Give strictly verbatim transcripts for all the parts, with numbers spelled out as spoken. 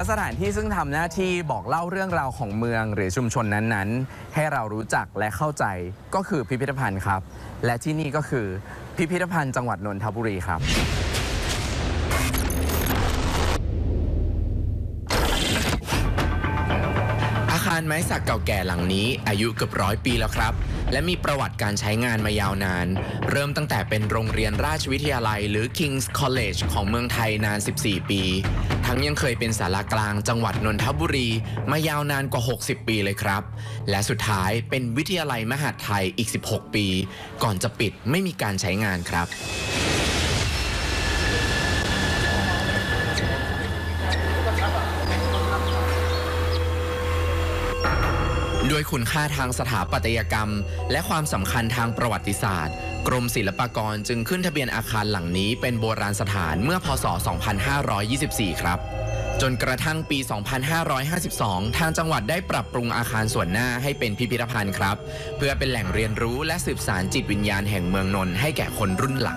สถานที่ซึ่งทำหน้าที่บอกเล่าเรื่องราวของเมืองหรือชุมชนนั้นๆให้เรารู้จักและเข้าใจก็คือพิพิธภัณฑ์ครับและที่นี่ก็คือพิพิธภัณฑ์จังหวัดนนทบุรีครับอาคารไม้สักเก่าแก่หลังนี้อายุเกือบร้อยปีแล้วครับและมีประวัติการใช้งานมายาวนานเริ่มตั้งแต่เป็นโรงเรียนราชวิทยาลัยหรือ King's College ของเมืองไทยนานสิบสี่ปีทั้งยังเคยเป็นศาลากลางจังหวัดนนทบุรีมายาวนานกว่าหกสิบปีเลยครับและสุดท้ายเป็นวิทยาลัยมหาดไทยอีกสิบหกปีก่อนจะปิดไม่มีการใช้งานครับด้วยคุณค่าทางสถาปัตยกรรมและความสำคัญทางประวัติศาสตร์กรมศิลปากรจึงขึ้นทะเบียนอาคารหลังนี้เป็นโบราณสถานเมื่อพ.ศ. สองพันห้าร้อยยี่สิบสี่ ครับจนกระทั่งปี สองพันห้าร้อยห้าสิบสอง ทางจังหวัดได้ปรับปรุงอาคารส่วนหน้าให้เป็นพิพิธภัณฑ์ครับเพื่อเป็นแหล่งเรียนรู้และสืบสานจิตวิญญาณแห่งเมืองนนท์ให้แก่คนรุ่นหลัง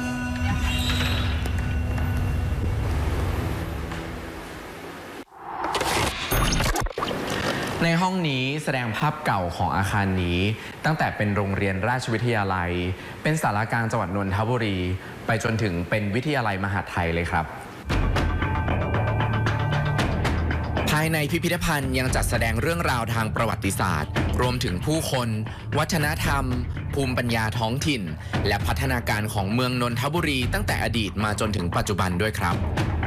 ในห้องนี้แสดงภาพเก่าของอาคารนี้ตั้งแต่เป็นโรงเรียนราชวิทยาลัยเป็นศาลากลางจังหวัดนนทบุรีไปจนถึงเป็นวิทยาลัยมหาดไทยเลยครับภายในพิพิธภัณฑ์ยังจัดแสดงเรื่องราวทางประวัติศาสตร์รวมถึงผู้คนวัฒนธรรมภูมิปัญญาท้องถิ่นและพัฒนาการของเมืองนนทบุรีตั้งแต่อดีตมาจนถึงปัจจุบันด้วยครับ